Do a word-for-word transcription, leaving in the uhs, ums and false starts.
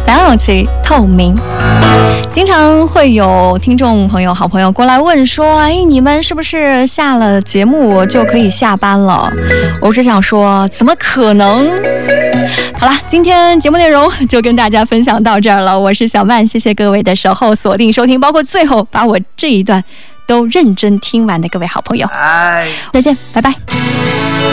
蓝氧气透明。经常会有听众朋友、好朋友过来问说：“哎，你们是不是下了节目就可以下班了？”我只想说，怎么可能？好了，今天节目内容就跟大家分享到这儿了。我是小曼，谢谢各位的守候、锁定、收听，包括最后把我这一段都认真听完的各位好朋友。再见，拜拜。